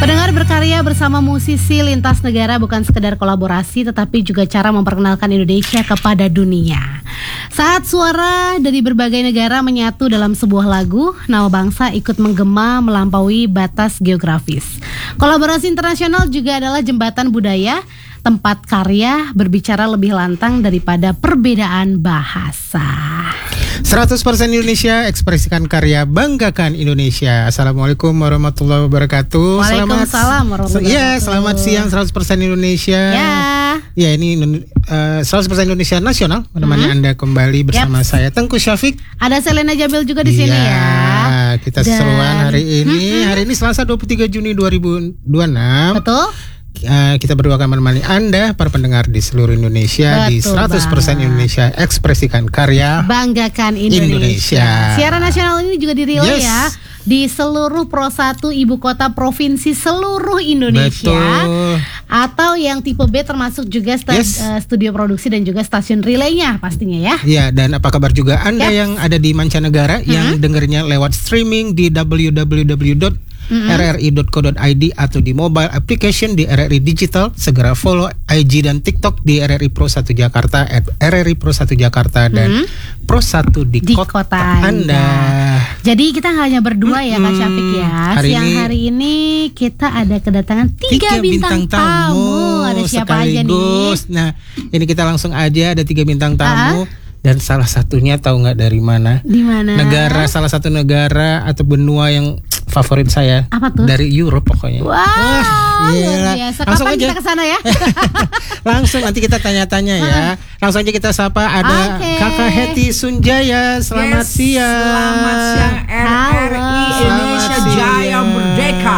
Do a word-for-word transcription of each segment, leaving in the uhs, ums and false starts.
Pendengar, berkarya bersama musisi lintas negara bukan sekedar kolaborasi, tetapi juga cara memperkenalkan Indonesia kepada dunia. Saat suara dari berbagai negara menyatu dalam sebuah lagu, nama bangsa ikut menggema melampaui batas geografis. Kolaborasi internasional juga adalah jembatan budaya, tempat karya berbicara lebih lantang daripada perbedaan bahasa. seratus persen Indonesia, ekspresikan karya, banggakan Indonesia. Assalamualaikum warahmatullahi wabarakatuh. Waalaikumsalam warahmatullahi wabarakatuh. Ya, selamat siang seratus persen Indonesia. Ya. Ya, ini uh, seratus persen Indonesia Nasional menemani hmm. Anda kembali bersama yep. saya Tengku Syafiq. Ada Selena Jamil juga di sini ya. Ya, kita Dan... seruan hari ini. Hmm. Hari ini Selasa dua puluh tiga Juni dua ribu dua puluh enam. Betul. Uh, kita berdua akan menemani Anda, para pendengar di seluruh Indonesia. Betul, di seratus persen Indonesia, ekspresikan karya, banggakan Indonesia. Indonesia. Siaran nasional ini juga direlay yes. ya di seluruh Pro satu ibu kota provinsi seluruh Indonesia. Betul. Atau yang tipe B termasuk juga sta- yes. uh, studio produksi dan juga stasiun relaynya pastinya ya. Ya, dan apa kabar juga Anda yep. yang ada di mancanegara hmm. yang dengernya lewat streaming di w w w dot r r i dot co dot i d atau di mobile application di R R I Digital. Segera follow I G dan TikTok di R R I Pro satu Jakarta at R R I Pro satu Jakarta dan mm-hmm. Pro satu di, di kota, kota Anda. Anda. Jadi kita nggak hanya berdua mm-hmm. ya Kak Syafiq ya. Hari Siang ini, hari ini kita ada kedatangan tiga, tiga bintang, bintang tamu. tamu. Ada siapa aja nih? Nah, ini kita langsung aja ada tiga bintang tamu. Uh-huh. Dan salah satunya tahu nggak dari mana? Di mana? Negara, salah satu negara atau benua yang favorit saya. Apa tuh? Dari Europe pokoknya. Wow, Wah luar biasa. Langsung Kapan aja kita kesana ya? Langsung nanti kita tanya-tanya ya. Langsung aja kita sapa ada okay. Kakak Hetty Sunjaya. Selamat yes, siang. Selamat siang R R I Indonesia Jaya Merdeka.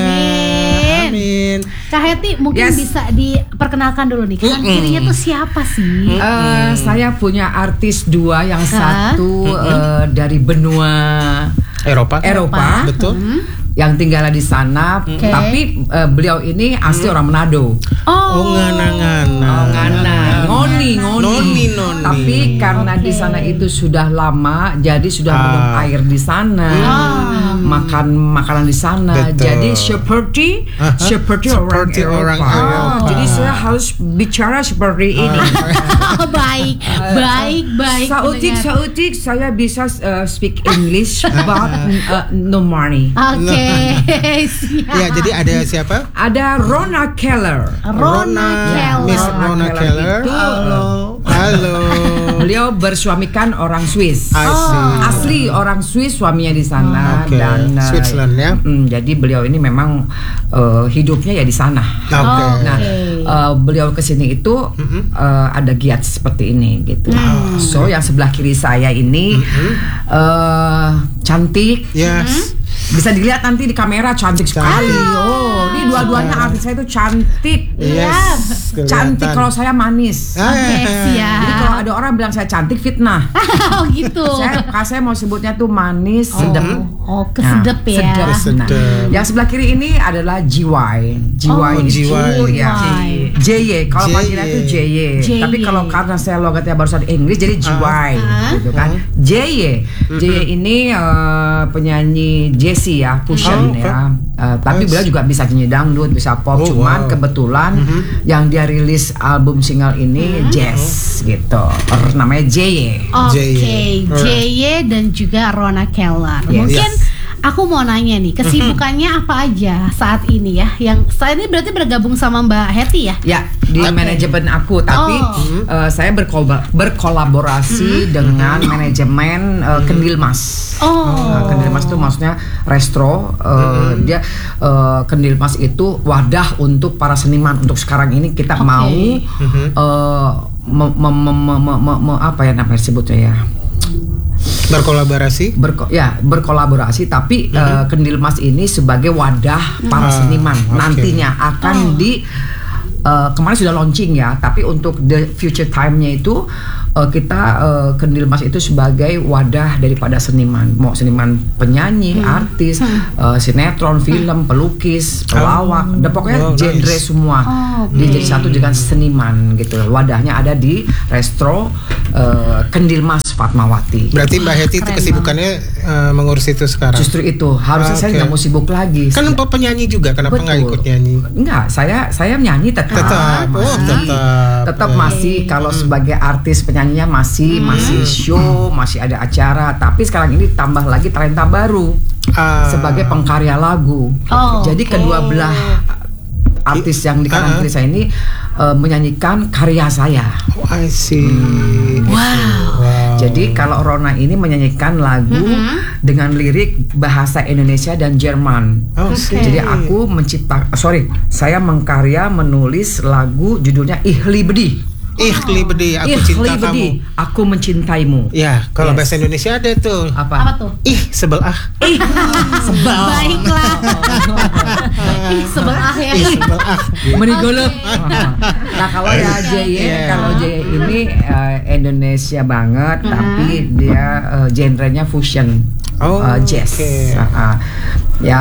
Amin. Amin. Kak Hetty mungkin yes. bisa diperkenalkan dulu nih. Kanan mm-hmm. kirinya tuh siapa sih? Uh, saya punya artis dua, yang uh. satu mm-hmm. uh, dari benua Eropa. Eropa, betul. Hmm. Yang tinggal di sana, okay. tapi uh, beliau ini asli hmm. orang Manado. Oh, oh ngana-ngana. Oh, ngana. Ngoni, ngoni. Noni, noni. Tapi karena okay. di sana itu sudah lama, jadi sudah ah. minum air di sana, ah. makan makanan di sana. Betul. Jadi seperti uh-huh. seperti, seperti orang, orang Eropa. Eropa. Oh, jadi saya harus bicara seperti ini. baik, baik, baik. Sautik, sautik, saya bisa uh, speak English, but uh, no money. Oke. Okay. Ya, jadi ada siapa? Ada Rona Keller. Rona Keller. Miss Rona Keller. Itu, halo. Halo. Beliau bersuamikan orang Swiss. Oh. Asli orang Swiss, suaminya di sana. Okay. Dan uh, Switzerland ya. Mm, jadi beliau ini memang uh, hidupnya ya di sana. Okay. Nah, uh, beliau kesini itu mm-hmm. uh, ada giat seperti ini gitu. Mm. So yang sebelah kiri saya ini mm-hmm. uh, cantik. Yes. Mm-hmm. Bisa dilihat nanti di kamera, cantik sekali. Oh, ini dua-duanya artis saya itu cantik. Yes. Cantik kalau saya manis. Oke, okay, siap. Jadi kalau ada orang bilang saya cantik, fitnah. Oh gitu. Saya, saya mau sebutnya tuh manis, oh. sedap. Oh, kesedep nah, ya. Sedap. Sedap. Nah, yang sebelah kiri ini adalah G Y. G Y oh, itu ya. J Y. Kalau panggilan itu J Y. J Y. Tapi kalau karena saya logatnya barusan Inggris jadi G Y, uh-huh. gitu kan. J Y. J Y ini uh, penyanyi Jessie ya, fusion oh, okay. ya. Uh, tapi nice. Beliau juga bisa nyanyi dangdut, bisa pop. Oh, cuman wow. kebetulan mm-hmm. yang dia rilis album single ini mm-hmm. jazz gitu. Namanya J Y. Oke, okay. J Y dan juga Rona Keller. Yes. Mungkin yes. aku mau nanya nih, kesibukannya mm-hmm. apa aja saat ini ya? Yang saat ini berarti bergabung sama Mbak Hetty ya? Ya, di okay. manajemen aku. Tapi oh. uh, saya berkol- berkolaborasi mm-hmm. dengan mm-hmm. manajemen uh, Kendil Mas. Oh. Uh, Kendil Mas itu maksudnya restro. Uh, mm-hmm. Dia uh, Kendil Mas itu wadah untuk para seniman. Untuk sekarang ini kita okay. mau mm-hmm. uh, me- me- me- me- me- me- apa ya namanya sebutnya ya? Berkolaborasi? Berko, ya berkolaborasi, tapi mm-hmm. uh, Kendil Mas ini sebagai wadah para seniman. Ah, okay. Nantinya akan oh. di uh, kemarin sudah launching ya, tapi untuk the future time-nya itu uh, kita uh, Kendil Mas itu sebagai wadah daripada seniman, mau seniman penyanyi, hmm. artis, hmm. Uh, sinetron, film, pelukis, pelawak, oh. dan pokoknya oh, genre nice. semua. Oh, okay. Dia jadi satu dengan seniman gitu. Wadahnya ada di Restro uh, Kendil Mas Fatmawati. Berarti Mbak Hetty itu kesibukannya uh, mengurus itu sekarang. Justru itu harusnya ah, okay. saya nggak mau sibuk lagi. Kan Mbak penyanyi juga, kenapa nggak ikut nyanyi? Enggak, saya saya menyanyi tetap. Tetap, masih, oh, tetap. Tetap okay. masih kalau hmm. sebagai artis penyanyinya masih hmm. masih show, masih ada acara. Tapi sekarang ini tambah lagi talenta baru uh. sebagai pengkarya lagu. Oh, Jadi okay. kedua belah artis yang di kanan kiri saya ini uh, menyanyikan karya saya. Oh, I see. Hmm. Wow. wow. Jadi kalau Rona ini menyanyikan lagu mm-hmm. dengan lirik bahasa Indonesia dan Jerman. Oh, okay. Jadi aku mencipta, sorry, saya mengkarya menulis lagu judulnya Ihli Bedi. Ihli Bedi, aku Ihli cinta Bedi, kamu. aku mencintaimu. Ya, kalau yes. bahasa Indonesia ada tuh. Apa? Apa tuh? Ih, sebelah. Ih, sebelah. Baiklah. Ih, sebelah ya. Ih, sebelah. Menigolep. Nah, kalau ya J Y, yeah. kalau J Y ini uh, Indonesia banget, uh-huh. tapi dia uh, genrenya fusion. Oh, uh, jazz. Okay. Uh, ya,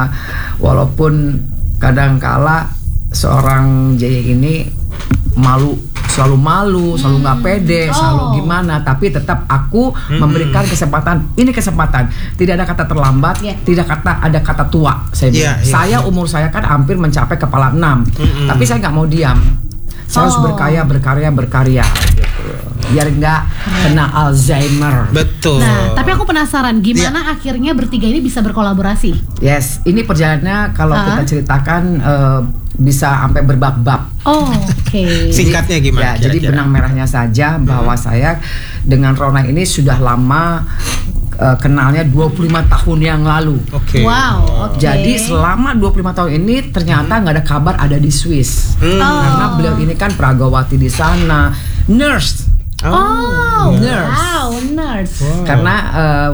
walaupun kadangkala seorang J Y ini malu, selalu malu, selalu nggak pede, oh. selalu gimana, tapi tetap aku mm-hmm. memberikan kesempatan. Ini kesempatan, tidak ada kata terlambat, yeah. tidak kata ada kata tua. Saya yeah, yeah. saya umur saya kan hampir mencapai kepala enam, mm-hmm. tapi saya nggak mau diam. Saya oh. harus berkarya, berkarya, berkarya. Gitu. Biar nggak kena Alzheimer. Betul. Nah, tapi aku penasaran gimana yeah. akhirnya bertiga ini bisa berkolaborasi. Yes, ini perjalanannya kalau uh-huh. kita ceritakan uh, bisa sampai berbab-bab. Oh, oke. Okay. Singkatnya gimana? Ya, jadi benang merahnya saja bahwa hmm. saya dengan Rona ini sudah lama uh, kenalnya dua puluh lima tahun yang lalu. Oke. Okay. Wow. Okay. Jadi selama dua puluh lima tahun ini ternyata nggak hmm. ada kabar ada di Swiss. Hmm. Oh. Karena beliau ini kan pragawati di sana, nurse. Oh, nurse. Wow, nurse. Wow. Karena uh,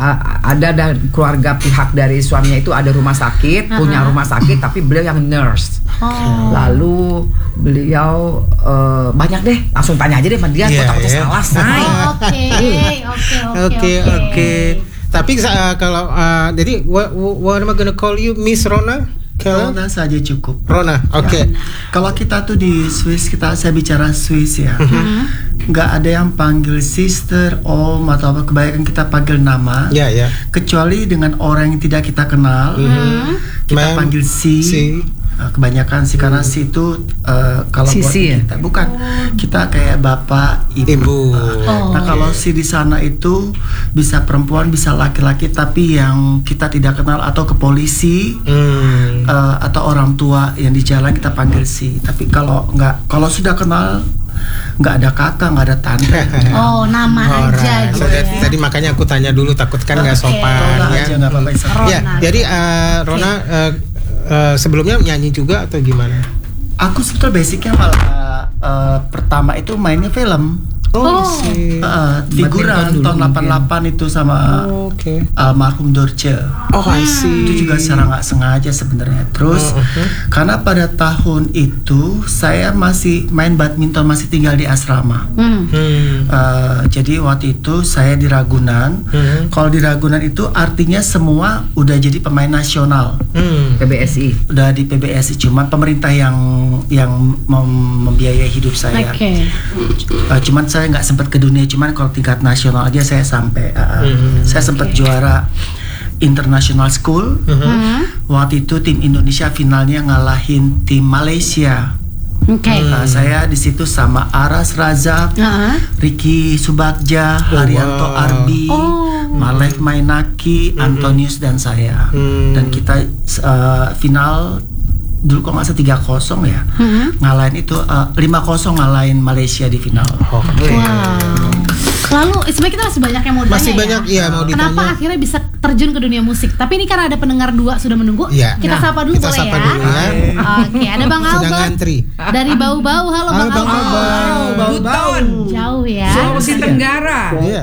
ada dan keluarga pihak dari suaminya itu ada rumah sakit, uh-huh. punya rumah sakit, tapi beliau yang nurse. Oh. Lalu beliau uh, banyak deh, langsung tanya aja deh sama dia, yeah, takutnya yeah. salah, say. Oke, oke, oke, oke. Tapi uh, kalau uh, jadi what, what am I gonna call you, Miss Rona? Rona saja cukup. Rona, oke. Okay. Ya. Kalau kita tuh di Swiss, kita saya bicara Swiss ya. Mm-hmm. Nggak ada yang panggil sister, om atau apa. Kebanyakan kita panggil nama. Ya, yeah, ya. Yeah. Kecuali dengan orang yang tidak kita kenal, mm-hmm. kita Man, panggil si. si. Kebanyakan sih karena si itu uh, kalau buat ya? kita bukan oh. kita kayak bapak ibu. ibu. Uh, nah okay. kalau si di sana itu bisa perempuan bisa laki-laki tapi yang kita tidak kenal atau ke polisi hmm. uh, atau orang tua yang di jalan kita panggil si. Tapi kalau nggak kalau sudah kenal nggak ada kakak nggak ada tante. Oh nama Orang. aja. So, ya. Tadi makanya aku tanya dulu takut kan nggak okay. sopan. Rona ya. aja nggak apa-apa. Ya jadi uh, Rona. Uh, Uh, sebelumnya nyanyi juga atau gimana? Aku sebetulnya basicnya malah uh, pertama itu mainnya film. Oh, uh, figuran tahun delapan puluh delapan itu sama oh, okay. almarhum Dorce. Oh, I see. Itu juga secara nggak sengaja sebenarnya. Terus oh, okay. karena pada tahun itu saya masih main badminton, masih tinggal di asrama. Hmm. Hmm. Uh, jadi waktu itu saya di Ragunan. Hmm. Kalau di Ragunan itu artinya semua udah jadi pemain nasional. Hmm. P B S I. Udah di P B S I. Cuma pemerintah yang yang mem- membiayai hidup saya. Okay. Uh, cuman saya nggak sempat ke dunia, cuman kalau tingkat nasional aja saya sampai uh, mm-hmm. saya sempat okay. juara international school. Mm-hmm. Waktu itu tim Indonesia finalnya ngalahin tim Malaysia. Okay. Uh, saya di situ sama Aras Razak, uh-huh. Ricky Subagja, oh, Haryanto wow. Arbi, oh. Malek Mainaki, mm-hmm. Antonius dan saya. Mm. Dan kita uh, final dulu kok nggak tiga kosong ya, hmm. ngalahin itu uh, lima kosong ngalahin Malaysia di final. Oke. Okay. Wow. Lalu sebenarnya kita masih banyak yang mau ditanya. Masih banyak ya, ya mau ditanya. Kenapa akhirnya bisa terjun ke dunia musik? Tapi ini kan ada pendengar dua sudah menunggu. Ya. Kita nah, sapa dulu kita boleh sapa ya. Dulu ya. Oke, ada Bang Albert. Sedang ngantri. Dari Bau-Bau. Halo, Halo Bang, Bang Albert. Bau-Bau. Jauh ya. Sulawesi Tenggara. Iya.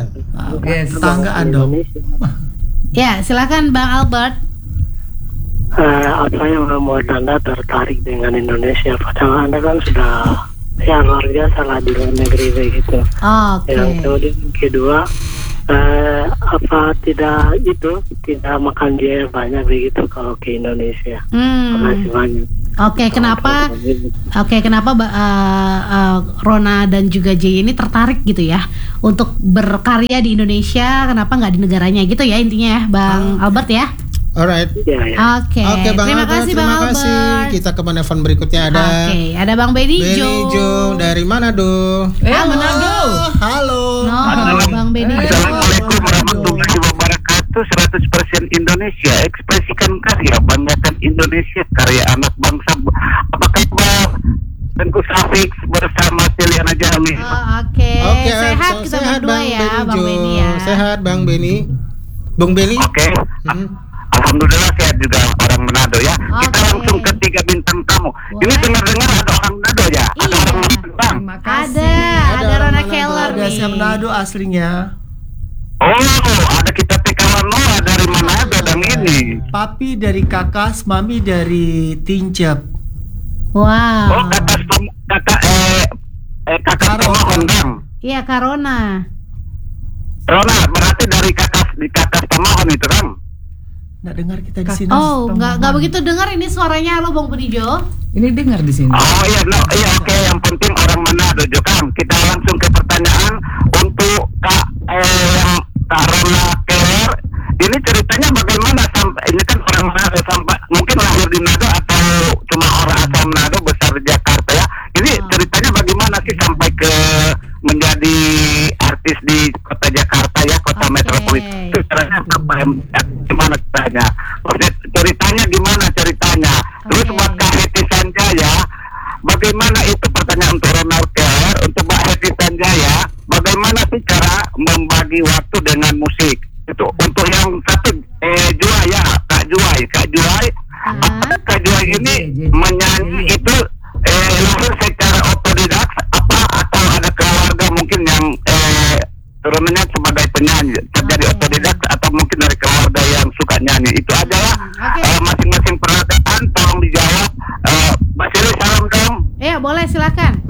Tetanggaan dong. Ya, silakan Bang Albert. Uh, apa yang membuat Anda tertarik dengan Indonesia? Padahal Anda kan sudah ya luar biasa lah di luar negeri begitu. Oke. Yang kemudian kedua, eh, apa tidak itu tidak makan biaya banyak begitu kalau ke Indonesia? Hmm. Terima kasih banyak. Oke, kenapa? Oke, kenapa uh, uh, Rona dan juga Jay ini tertarik gitu ya untuk berkarya di Indonesia? Kenapa nggak di negaranya gitu ya intinya ya, Bang Hmm. Albert ya? Alright. Ya, ya. Oke. Oke, Bang Terima Albert, kasih terima Bang kasih. Albert. Kita ke penelpon berikutnya ada Oke, ada Bang Benny Benny Jo. Jung dari Manado. Eh, Halo. Manado. Halo. No, Bang Benny Jo. Assalamualaikum warahmatullahi wabarakatuh. seratus persen Indonesia, ekspresikan karya, banggakan Indonesia, karya anak bangsa. Apa kabar? Tengku Safik bersama Celiana Jamil. Oh, Oke, Oke, sehat so- kita sehat, berdua Bang ya, Benny Bang Jo. Benny ya. Sehat Bang Benny. Bung Benny. Oke. Hmm. Alhamdulillah sehat juga orang Manado ya. Kita Oke. langsung ke tiga bintang tamu. Ini Boleh. dengar-dengar ada orang Manado ya? Ada Iya. orang Manado, Bang. Terima kasih. Ada, ada, Ada Rona Manado. Keller Ada nih. saya Manado aslinya. Oh, ada kita T K Noah dari Manado dan ini. Papi dari Kakas, mami dari Tincep. Wow. Oh, kakak Tom- kakak eh eh kakak Karo. Tomohon, Bang. Iya, Karona. Rona, berarti dari kakak di kakak Tomohon itu, Bang. Nggak dengar kita di sini. Oh, nggak nggak begitu dengar ini suaranya. Halo Bang Benny Jo. Ini dengar di sini. Oh iya, no, iya oke. Yang penting orang Manado juga kan. Kita langsung ke pertanyaan untuk Kak eh, yang Kak Rona Keller. Ini ceritanya bagaimana sampai ini kan orang Manado sampai mungkin lahir di Manado atau cuma orang asal Manado besar di Jakarta ya. Ini ceritanya bagaimana sih sampai ke menjadi artis di kota Jakarta ya, kota Oke. metropolitan. Itu caranya apa? Gimana ceritanya? Maksudnya ceritanya gimana ceritanya? Terus Oke. buat Kak Heti Sanjaya, bagaimana itu pertanyaan untuk Ronald Keller, untuk Mbak Heti Sanjaya, bagaimana sih cara membagi waktu dengan musik? Itu untuk yang satu eh Juai ya, Kak Juai, Kak Juai, Ah. Kak Juai ini J J. menyanyi itu eh lahir secara otodidak apa atau ada keluarga mungkin yang eh turunannya sebagai penyanyi terjadi Oke. otodidak atau mungkin dari keluarga yang suka nyanyi itu aja ya. Oke. Eh, masing-masing perkataan tolong dijawab. Eh, Mbak Siri salam dong. Iya, boleh silakan.